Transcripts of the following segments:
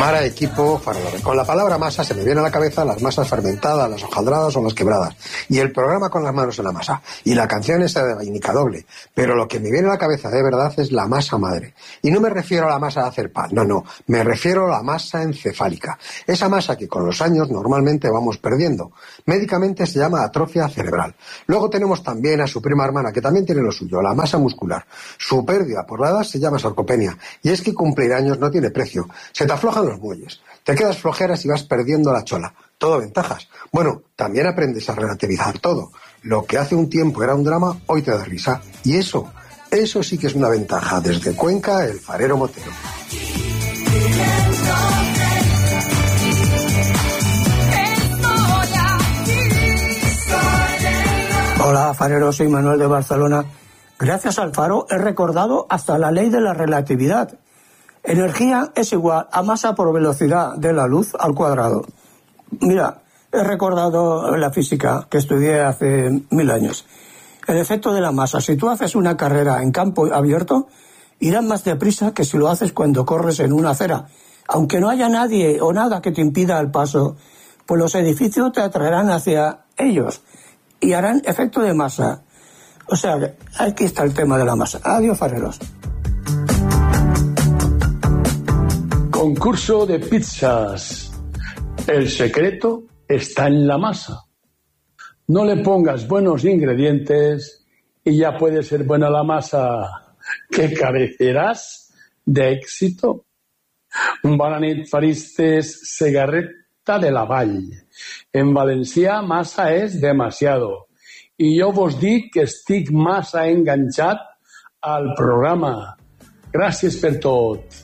Mara, equipo, Farador. Con la palabra masa se me viene a la cabeza las masas fermentadas, las hojaldradas o las quebradas. Y el programa con las manos en la masa. Y la canción esa de Vainica Doble. Pero lo que me viene a la cabeza de verdad es la masa madre. Y no me refiero a la masa de hacer pan, no. Me refiero a la masa encefálica. Esa masa que con los años normalmente vamos perdiendo. Médicamente se llama atrofia cerebral. Luego tenemos también a su prima hermana, que también tiene lo suyo, la masa muscular. Su pérdida por la edad se llama sarcopenia. Y es que cumplir años no tiene precio. Se te aflojan los muelles, te quedas flojeras y vas perdiendo la chola. Todo ventajas. Bueno, también aprendes a relativizar todo. Lo que hace un tiempo era un drama, hoy te da risa. Y eso sí que es una ventaja. Desde Cuenca, el farero motero. Hola, farero, soy Manuel de Barcelona. Gracias al faro he recordado hasta la ley de la relatividad. Energía es igual a masa por velocidad de la luz al cuadrado. Mira, he recordado la física que estudié hace 1000 años. El efecto de la masa. Si tú haces una carrera en campo abierto, irás más deprisa que si lo haces cuando corres en una acera. Aunque no haya nadie o nada que te impida el paso, pues los edificios te atraerán hacia ellos y harán efecto de masa. O sea, aquí está el tema de la masa. Adiós, fareros. Concurso de pizzas. El secreto está en la masa. No le pongas buenos ingredientes y ya puede ser buena la masa, que carecerás de éxito. Bona nit, faristes, Segarreta de la Vall. En valencià, massa és demasiado. I jo vos dic que estic massa enganxat al programa. Gràcies per tot.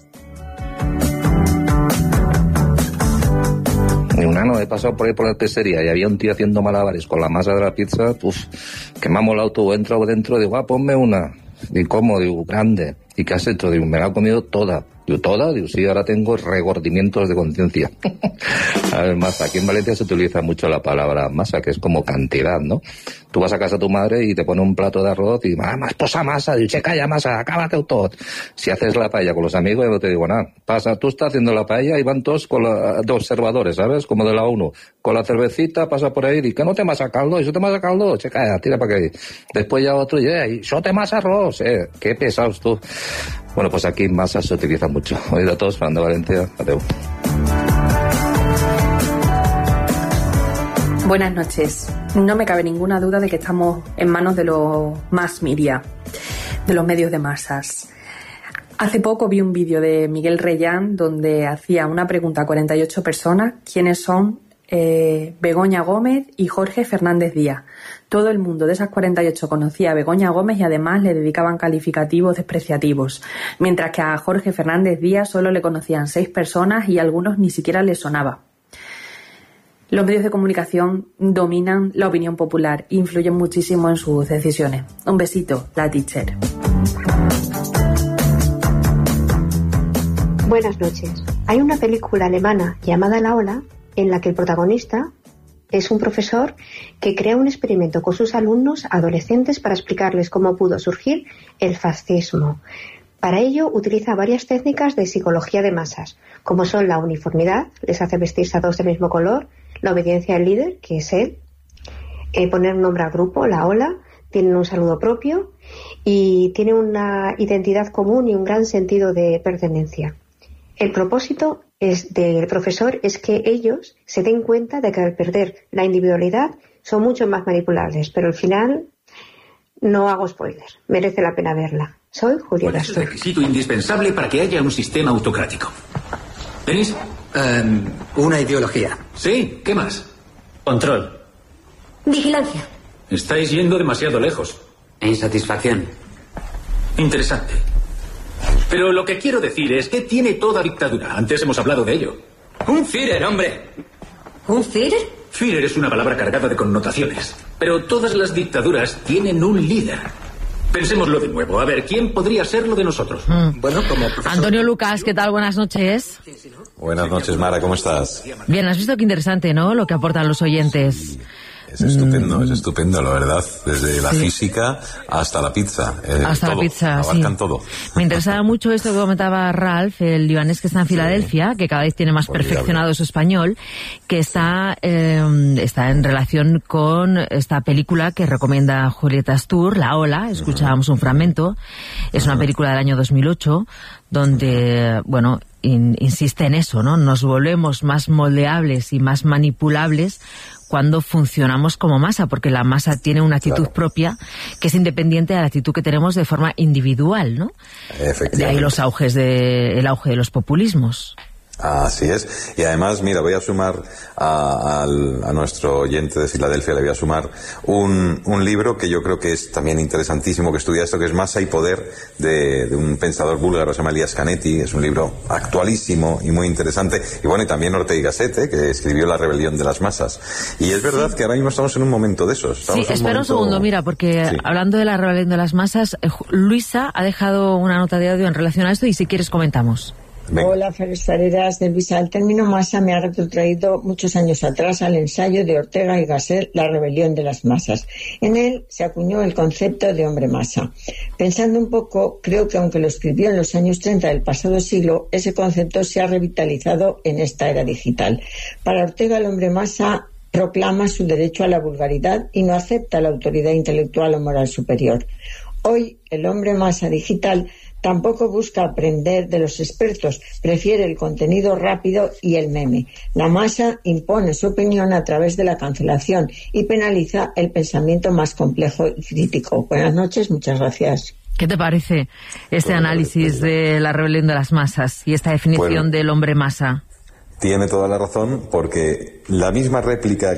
Un ano he pasado por ahí por la pizzería y había un tío haciendo malabares con la masa de la pizza, que me ha molado todo. Entro dentro, digo, ponme una. ¿Y cómo? Digo, grande. ¿Y qué has hecho? Digo, me la he comido toda. Digo, ¿toda? Digo, sí, ahora tengo regordimientos de conciencia. A ver, masa. Aquí en Valencia se utiliza mucho la palabra masa, que es como cantidad, ¿no? Tú vas a casa de tu madre y te pone un plato de arroz y, más posa masa, digo, che, calla masa, acábate todo. Si haces la paella con los amigos, yo no te digo nada. Pasa, tú estás haciendo la paella y van todos de observadores, ¿sabes? Como de la ONU. Con la cervecita pasa por ahí y dice, que no te masa caldo, eso te masa caldo, che, calla, tira para aquí. Después ya otro, y eso te masa arroz, qué pesados tú. Bueno, pues aquí masa se utiliza mucho. Oído a todos, Fernando Valencia, adeu. Buenas noches. No me cabe ninguna duda de que estamos en manos de los mass media, de los medios de masas. Hace poco vi un vídeo de Miguel Reyán donde hacía una pregunta a 48 personas, ¿quiénes son Begoña Gómez y Jorge Fernández Díaz? Todo el mundo de esas 48 conocía a Begoña Gómez y además le dedicaban calificativos despreciativos, mientras que a Jorge Fernández Díaz solo le conocían 6 personas y a algunos ni siquiera les sonaba. Los medios de comunicación dominan la opinión popular e influyen muchísimo en sus decisiones. Un besito, la teacher. Buenas noches. Hay una película alemana llamada La Ola en la que el protagonista es un profesor que crea un experimento con sus alumnos adolescentes para explicarles cómo pudo surgir el fascismo. Para ello utiliza varias técnicas de psicología de masas, como son la uniformidad, les hace vestirse a todos del mismo color, la obediencia al líder, que es él, poner un nombre al grupo, la ola, tienen un saludo propio y tienen una identidad común y un gran sentido de pertenencia. El propósito del profesor es que ellos se den cuenta de que al perder la individualidad son mucho más manipulables, pero al final no hago spoiler, merece la pena verla. Soy Julio Gaston. ¿Cuál es el requisito indispensable para que haya un sistema autocrático? ¿Denis? Una ideología. Sí, ¿qué más? Control. Vigilancia. Estáis yendo demasiado lejos. Insatisfacción. Interesante. Pero lo que quiero decir es que tiene toda dictadura. Antes hemos hablado de ello. ¡Un Führer, hombre! ¿Un Führer? Führer es una palabra cargada de connotaciones. Pero todas las dictaduras tienen un líder. Pensémoslo de nuevo. A ver, ¿quién podría serlo de nosotros? Bueno, como profesor... Antonio Lucas, ¿qué tal? Buenas noches. Buenas noches, Mara, ¿cómo estás? Bien, has visto qué interesante, ¿no? Lo que aportan los oyentes. Es estupendo, la verdad. Desde la física hasta la pizza. Hasta todo, la pizza, abarcan sí. todo. Me interesaba mucho esto que comentaba Ralph, el libanés que está en Filadelfia, que cada vez tiene más perfeccionado su español, que está en relación con esta película que recomienda Julieta Astur, La Ola. Escuchábamos un fragmento. Es una película del año 2008, donde, bueno, insiste en eso, ¿no? Nos volvemos más moldeables y más manipulables cuando funcionamos como masa, porque la masa tiene una actitud propia que es independiente de la actitud que tenemos de forma individual, ¿no? De ahí el auge de los populismos. Así es. Y además, mira, voy a sumar a nuestro oyente de Filadelfia, le voy a sumar un libro que yo creo que es también interesantísimo, que estudia esto, que es Masa y Poder, de un pensador búlgaro, se llama Elias Canetti. Es un libro actualísimo y muy interesante. Y bueno, y también Ortega y Gasset, que escribió La rebelión de las masas. Y es verdad que ahora mismo estamos en un momento de esos. Sí, espera un segundo, mira, porque hablando de la rebelión de las masas, Luisa ha dejado una nota de audio en relación a esto y si quieres comentamos. Hola, Ferestareras de Luisa. El término masa me ha retrotraído muchos años atrás al ensayo de Ortega y Gasset, La rebelión de las masas. En él se acuñó el concepto de hombre masa. Pensando un poco, creo que aunque lo escribió en los años 30 del pasado siglo, ese concepto se ha revitalizado en esta era digital. Para Ortega, el hombre masa proclama su derecho a la vulgaridad y no acepta la autoridad intelectual o moral superior. Hoy, el hombre masa digital tampoco busca aprender de los expertos, prefiere el contenido rápido y el meme. La masa impone su opinión a través de la cancelación y penaliza el pensamiento más complejo y crítico. Buenas noches, muchas gracias. ¿Qué te parece este análisis de la rebelión de las masas y esta definición del hombre masa? Tiene toda la razón, porque la misma réplica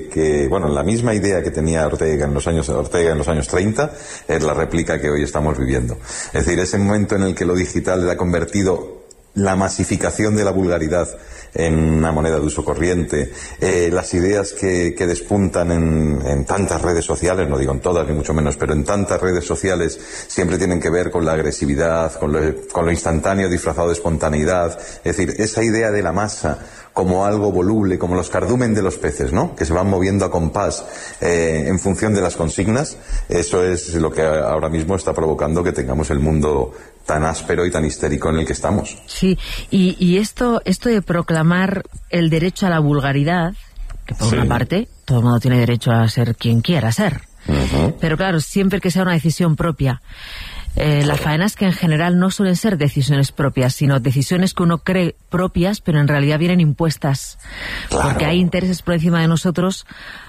la misma idea que tenía Ortega en los años 30 es la réplica que hoy estamos viviendo. Es decir, ese momento en el que lo digital ha convertido la masificación de la vulgaridad en una moneda de uso corriente, las ideas que despuntan en tantas redes sociales, no digo en todas ni mucho menos, pero en tantas redes sociales siempre tienen que ver con la agresividad, con lo instantáneo disfrazado de espontaneidad. Es decir, esa idea de la masa como algo voluble, como los cardumen de los peces, ¿no? Que se van moviendo a compás en función de las consignas. Eso es lo que ahora mismo está provocando que tengamos el mundo tan áspero y tan histérico en el que estamos. Sí, y esto de proclamar el derecho a la vulgaridad, que por una parte todo el mundo tiene derecho a ser quien quiera ser, pero claro, siempre que sea una decisión propia. La faena es que en general no suelen ser decisiones propias, sino decisiones que uno cree propias, pero en realidad vienen impuestas. Claro. Porque hay intereses por encima de nosotros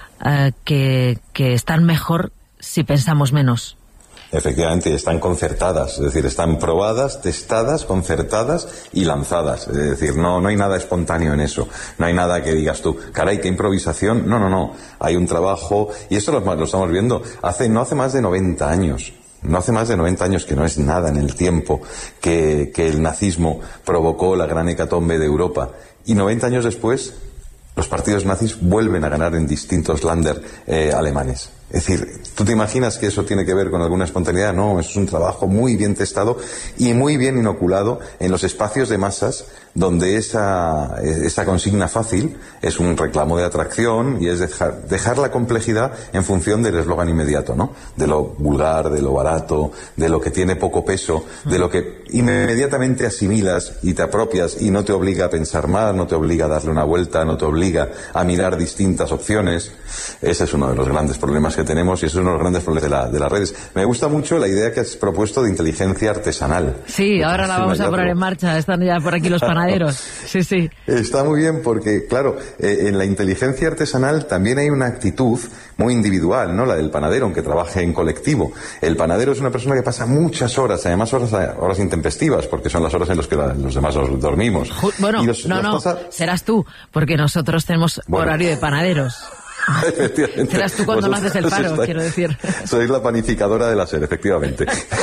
que están mejor si pensamos menos. Efectivamente, están concertadas, es decir, están probadas, testadas, concertadas y lanzadas. Es decir, no hay nada espontáneo en eso. No hay nada que digas tú, caray, qué improvisación. No. Hay un trabajo, y esto lo estamos viendo no hace más de 90 años. No hace más de 90 años, que no es nada en el tiempo, que el nazismo provocó la gran hecatombe de Europa. Y 90 años después, los partidos nazis vuelven a ganar en distintos Länder alemanes. Es decir, ¿tú te imaginas que eso tiene que ver con alguna espontaneidad? No, eso es un trabajo muy bien testado y muy bien inoculado en los espacios de masas donde esa consigna fácil es un reclamo de atracción y es dejar la complejidad en función del eslogan inmediato, ¿no? De lo vulgar, de lo barato, de lo que tiene poco peso, de lo que inmediatamente asimilas y te apropias y no te obliga a pensar más, no te obliga a darle una vuelta, no te obliga a mirar distintas opciones. Ese es uno de los grandes problemas que tenemos y ese es uno de los grandes problemas de las redes. Me gusta mucho la idea que has propuesto de inteligencia artesanal. Sí, ahora la vamos a poner en marcha. Están ya por aquí los panaderos. Sí. Está muy bien porque, claro, en la inteligencia artesanal también hay una actitud muy individual, ¿no? La del panadero, aunque trabaje en colectivo. El panadero es una persona que pasa muchas horas, además horas intempestivas, porque son las horas en las que los demás dormimos. Bueno, serás tú, porque nosotros tenemos horario de panaderos. Serás tú cuando no haces el paro, quiero decir. Sois la panificadora de la SER, efectivamente.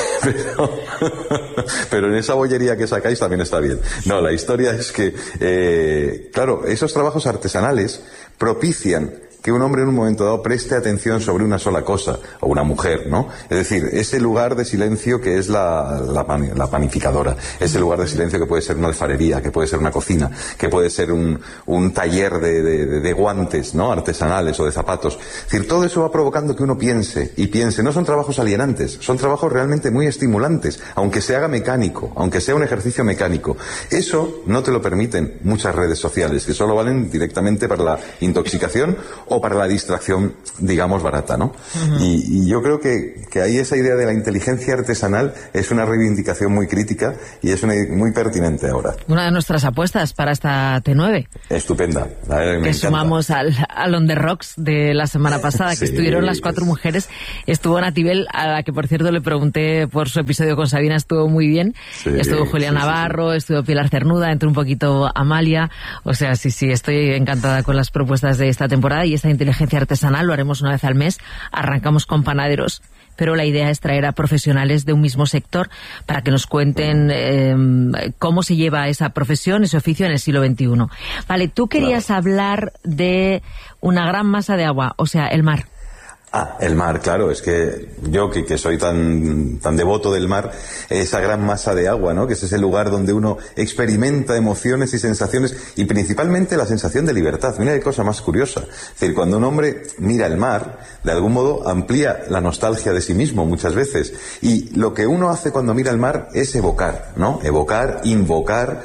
Pero en esa bollería que sacáis también está bien. No, la historia es que, claro, esos trabajos artesanales propician que un hombre en un momento dado preste atención sobre una sola cosa, o una mujer, ¿no? Es decir, ese lugar de silencio que es la panificadora, ese lugar de silencio que puede ser una alfarería, que puede ser una cocina, que puede ser un taller de guantes, ¿no? Artesanales o de zapatos. Es decir, todo eso va provocando que uno piense y piense. No son trabajos alienantes, son trabajos realmente muy estimulantes, aunque se haga mecánico, aunque sea un ejercicio mecánico. Eso no te lo permiten muchas redes sociales, que solo valen directamente para la intoxicación o para la distracción, digamos, barata, ¿no? Y yo creo que ahí esa idea de la inteligencia artesanal es una reivindicación muy crítica y es muy pertinente ahora. Una de nuestras apuestas para esta T9. Estupenda. Que sumamos al On The Rocks de la semana pasada, que estuvieron las 4 mujeres. Estuvo Natibel, a la que por cierto le pregunté por su episodio con Sabina, estuvo muy bien. Estuvo Julián Navarro, estuvo Pilar Cernuda, entró un poquito Amalia. O sea, sí, estoy encantada con las propuestas de esta temporada, y esta inteligencia artesanal lo haremos una vez al mes. Arrancamos con panaderos, pero la idea es traer a profesionales de un mismo sector para que nos cuenten cómo se lleva esa profesión, ese oficio en el siglo XXI. Vale, tú querías hablar de una gran masa de agua, o sea, el mar. El mar, claro, es que yo que soy tan devoto del mar, esa gran masa de agua, ¿no? Que es ese lugar donde uno experimenta emociones y sensaciones, y principalmente la sensación de libertad. Mira qué cosa más curiosa. Es decir, cuando un hombre mira el mar, de algún modo amplía la nostalgia de sí mismo muchas veces. Y lo que uno hace cuando mira el mar es evocar, ¿no? Evocar, invocar,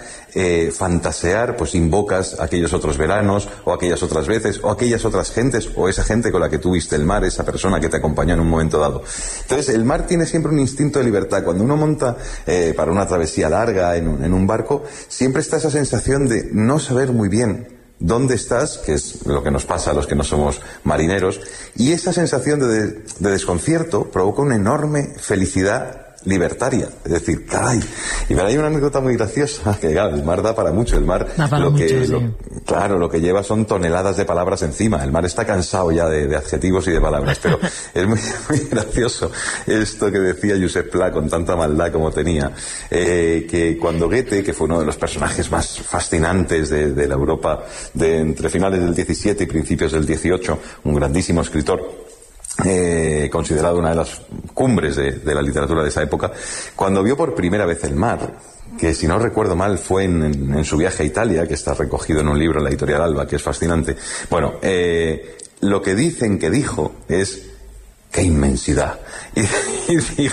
fantasear, pues invocas aquellos otros veranos, o aquellas otras veces, o aquellas otras gentes, o esa gente con la que tú viste el mar, esa persona que te acompañó en un momento dado. Entonces, el mar tiene siempre un instinto de libertad. Cuando uno monta para una travesía larga en un barco, siempre está esa sensación de no saber muy bien dónde estás, que es lo que nos pasa a los que no somos marineros, y esa sensación de desconcierto provoca una enorme felicidad libertaria, es decir, caray. Y hay una anécdota muy graciosa, que claro, el mar da para mucho. El mar lo que lleva son toneladas de palabras encima. El mar está cansado ya de adjetivos y de palabras, pero es muy gracioso esto que decía Josep Pla con tanta maldad como tenía, que cuando Goethe, que fue uno de los personajes más fascinantes de la Europa de entre finales del 17 y principios del 18, un grandísimo escritor, considerado una de las cumbres de la literatura de esa época, cuando vio por primera vez el mar, que si no recuerdo mal fue en su viaje a Italia, que está recogido en un libro en la editorial Alba, que es fascinante. Bueno, lo que dicen que dijo es: ¡qué inmensidad! Y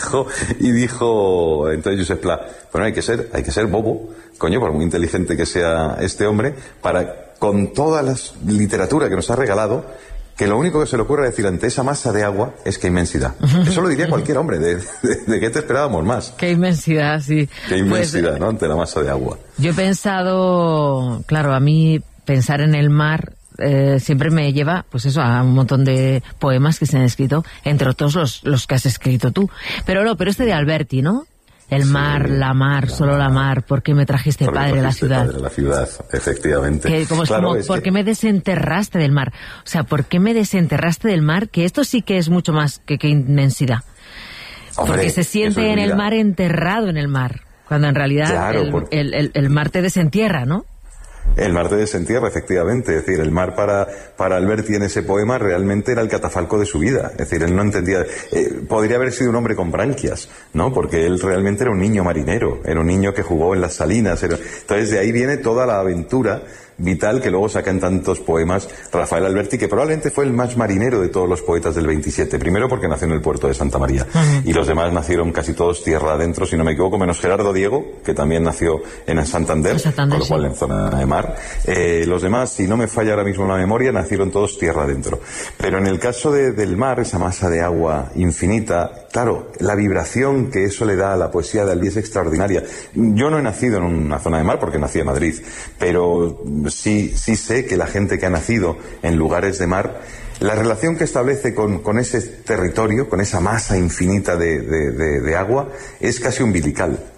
dijo entonces Josep Pla, bueno, hay que ser bobo, coño, por muy inteligente que sea este hombre, para, con toda la literatura que nos ha regalado, que lo único que se le ocurre decir ante esa masa de agua es: ¡qué inmensidad! Eso lo diría cualquier hombre. ¿De qué te esperábamos más? ¡Qué inmensidad, sí! ¡Qué inmensidad, pues, ¿no? Ante la masa de agua. Yo he pensado, claro, a mí pensar en el mar siempre me lleva, pues eso, a un montón de poemas que se han escrito, entre otros los que has escrito tú. Pero este de Alberti, ¿no? El mar, la mar, solo la mar, ¿por qué me trajiste, padre, la ciudad? Padre, la ciudad, efectivamente. ¿Por qué me desenterraste del mar? O sea, ¿por qué me desenterraste del mar? Que esto sí que es mucho más que inmensidad. Hombre, porque se siente en el mar enterrado en el mar, cuando en realidad el mar te desentierra, ¿no? El mar te desentierra, efectivamente. Es decir, el mar para Alberti en ese poema realmente era el catafalco de su vida. Es decir, él no entendía. Podría haber sido un hombre con branquias, ¿no? Porque él realmente era un niño marinero, era un niño que jugó en las salinas. Entonces, de ahí viene toda la aventura vital que luego saca en tantos poemas Rafael Alberti, que probablemente fue el más marinero de todos los poetas del 27. Primero porque nació en el puerto de Santa María, y los demás nacieron casi todos tierra adentro, si no me equivoco, menos Gerardo Diego, que también nació en Santander, con lo cual en zona de mar. Los demás, si no me falla ahora mismo la memoria, nacieron todos tierra adentro. Pero en el caso del mar, esa masa de agua infinita, claro, la vibración que eso le da a la poesía de Albi es extraordinaria. Yo no he nacido en una zona de mar porque nací en Madrid, pero sí sé que la gente que ha nacido en lugares de mar, la relación que establece con ese territorio, con esa masa infinita de agua, es casi umbilical.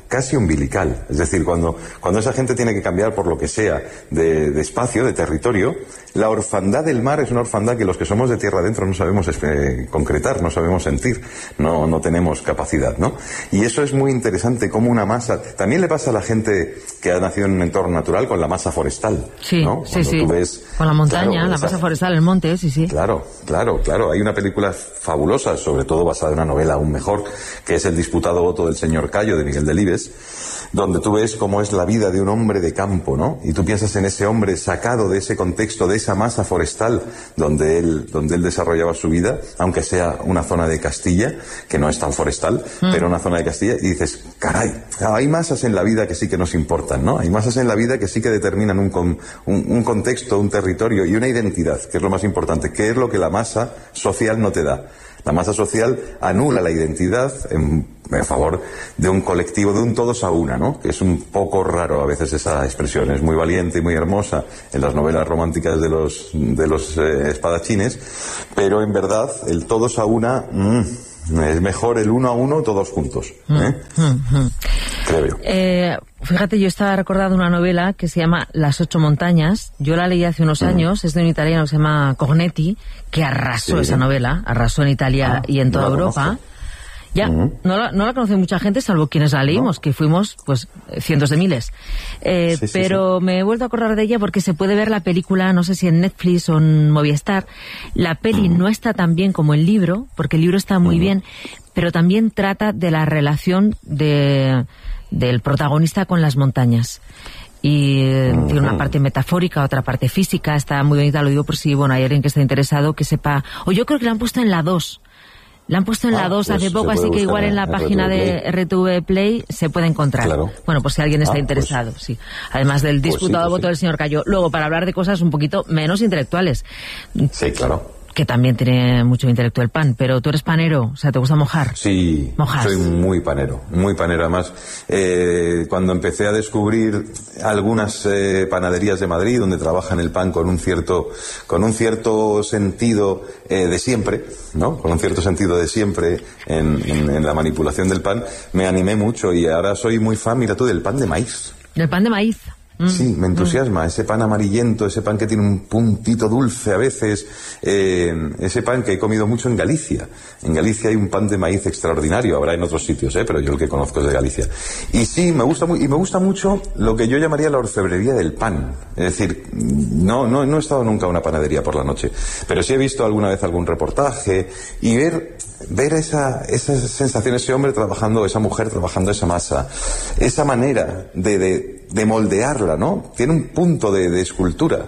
casi umbilical. Es decir, cuando esa gente tiene que cambiar por lo que sea de espacio, de territorio, la orfandad del mar es una orfandad que los que somos de tierra adentro no sabemos concretar, no sabemos sentir, no tenemos capacidad, ¿no? Y eso es muy interesante, como una masa... También le pasa a la gente que ha nacido en un entorno natural con la masa forestal, sí, ¿no? Sí, Cuando tú ves, con la montaña, claro, la masa forestal, el monte, sí. Claro. Hay una película fabulosa, sobre todo basada en una novela aún mejor, que es El disputado voto del señor Cayo, de Miguel Delibes, donde tú ves cómo es la vida de un hombre de campo, ¿no? Y tú piensas en ese hombre sacado de ese contexto, de esa masa forestal donde él desarrollaba su vida, aunque sea una zona de Castilla, que no es tan forestal, pero una zona de Castilla, y dices, caray, hay masas en la vida que sí que nos importan, ¿no? Hay masas en la vida que sí que determinan un contexto, un territorio y una identidad, que es lo más importante, que es lo que la masa social no te da. La masa social anula la identidad en favor de un colectivo, de un todos a una, ¿no? Que es un poco raro a veces esa expresión. Es muy valiente y muy hermosa en las novelas románticas de los espadachines, pero en verdad el todos a una es mejor el uno a uno todos juntos, creo yo. Fíjate, yo estaba recordando una novela que se llama Las 8 montañas. Yo la leí hace unos años, es de un italiano que se llama Cognetti, que arrasó esa novela, arrasó en Italia y en toda Europa. Conozco. Ya, no la conoce mucha gente, salvo quienes la leímos, que fuimos, pues, cientos de miles. Pero me he vuelto a acordar de ella porque se puede ver la película, no sé si en Netflix o en Movistar. La peli no está tan bien como el libro, porque el libro está muy bien, pero también trata de la relación del protagonista con las montañas. Y tiene una parte metafórica, otra parte física, está muy bonita, lo digo por si, hay alguien que esté interesado que sepa. O yo creo que la han puesto en la 2. La han puesto en la 2 hace poco, así que igual en la página de RTV Play se puede encontrar. Claro. Bueno, pues si alguien está interesado, sí. Además del disputado voto del señor Cayo. Luego, para hablar de cosas un poquito menos intelectuales. Sí, claro. Que también tiene mucho intelecto el pan, pero tú eres panero, o sea, ¿te gusta mojar? Sí, ¿Mojas? Soy muy panero. Además, cuando empecé a descubrir algunas panaderías de Madrid donde trabajan el pan con un cierto sentido de siempre, ¿no? Con un cierto sentido de siempre en la manipulación del pan, me animé mucho y ahora soy muy fan, mira tú, del pan de maíz. ¿Del pan de maíz? Sí, me entusiasma, ese pan amarillento, ese pan que tiene un puntito dulce a veces, ese pan que he comido mucho en Galicia. En Galicia hay un pan de maíz extraordinario, habrá en otros sitios, pero yo el que conozco es de Galicia. Y sí, me gusta mucho lo que yo llamaría la orfebrería del pan. Es decir, no he estado nunca en una panadería por la noche, pero sí he visto alguna vez algún reportaje y ver esa sensación, ese hombre trabajando, esa mujer trabajando esa masa, esa manera de moldearla, ¿no? Tiene un punto de escultura,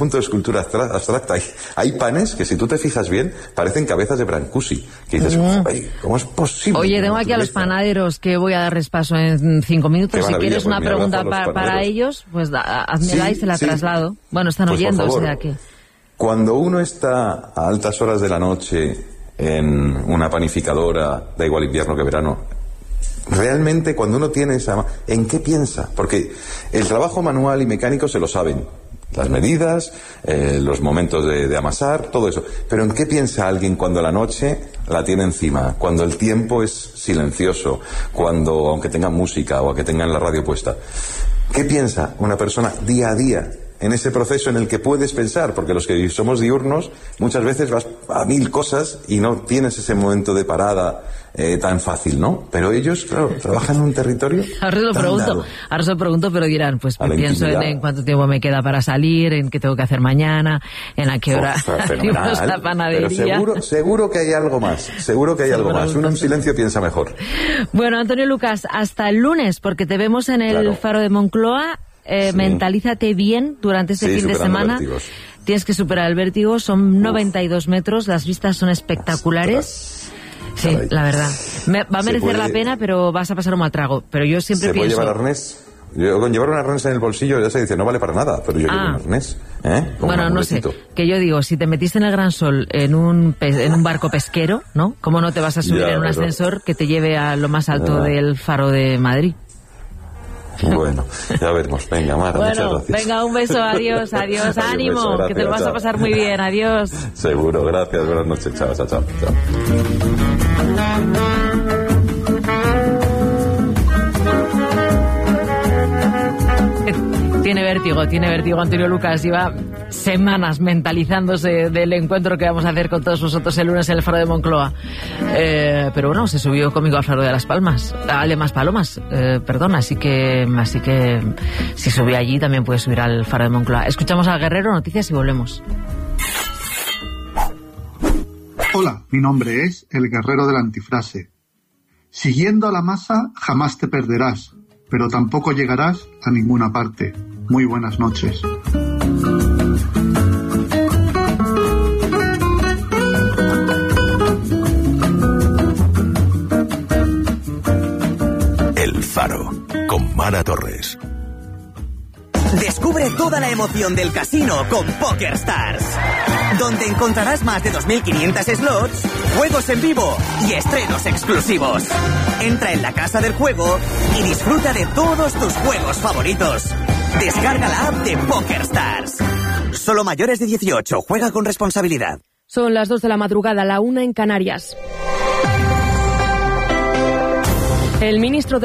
abstracta. Hay panes que, si tú te fijas bien, parecen cabezas de Brancusi, que dices, ¿cómo es posible? Oye, tengo aquí a los panaderos que voy a darles paso en 5 minutos. Si quieres una pregunta para ellos, pues házmela y se la traslado. Bueno, están oyendo, o sea que... Cuando uno está a altas horas de la noche en una panificadora, da igual invierno que verano, realmente cuando uno tiene ¿en qué piensa? Porque el trabajo manual y mecánico se lo saben, las medidas, los momentos de amasar, todo eso, pero ¿en qué piensa alguien cuando la noche la tiene encima, cuando el tiempo es silencioso, cuando, aunque tengan música o que tengan la radio puesta? ¿Qué piensa una persona día a día en ese proceso en el que puedes pensar? Porque los que somos diurnos muchas veces vas a 1000 cosas y no tienes ese momento de parada tan fácil, ¿no? Pero ellos, claro, trabajan en un territorio. Ahora se lo pregunto, pero dirán, pues pienso en cuánto tiempo me queda para salir, en qué tengo que hacer mañana, en a qué hora abrimos la panadería. Pero seguro que hay algo más, Uno en silencio piensa mejor. Bueno, Antonio Lucas, hasta el lunes, porque te vemos en el Faro de Moncloa. Mentalízate bien durante este fin de semana. Tienes que superar el vértigo, son 92 metros, las vistas son espectaculares. Sí, caray. La verdad. Va a merecer la pena, pero vas a pasar un mal trago. Pero yo siempre pienso... ¿Se puede llevar arnés? Yo con llevar un arnés en el bolsillo ya se dice, no vale para nada, pero yo llevo un arnés. Bueno, no sé, que yo digo, si te metiste en el Gran Sol en un barco pesquero, ¿no? ¿Cómo no te vas a subir en un ascensor que te lleve a lo más alto del Faro de Madrid? Bueno, ya veremos. Venga, Mara, muchas gracias. Venga, un beso, adiós, ánimo, beso, gracias, que te lo vas a pasar muy bien, adiós. Seguro, gracias, buenas noches, chao. Tiene vértigo Antonio Lucas. Lleva semanas mentalizándose del encuentro que vamos a hacer con todos vosotros el lunes en el Faro de Moncloa. Pero bueno, se subió conmigo al Faro de las Palmas, de Maspalomas, perdón, así que si sube allí también puede subir al Faro de Moncloa. Escuchamos a Guerrero, noticias y volvemos. Hola, mi nombre es el Guerrero de la Antifrase. Siguiendo a la masa jamás te perderás, pero tampoco llegarás a ninguna parte. Muy buenas noches. El Faro, con Mara Torres. Descubre toda la emoción del casino con PokerStars, donde encontrarás más de 2.500 slots, juegos en vivo y estrenos exclusivos. Entra en la casa del juego y disfruta de todos tus juegos favoritos. Descarga la app de PokerStars. Solo mayores de 18. Juega con responsabilidad. Son las 2 de la madrugada, la 1 en Canarias. El ministro de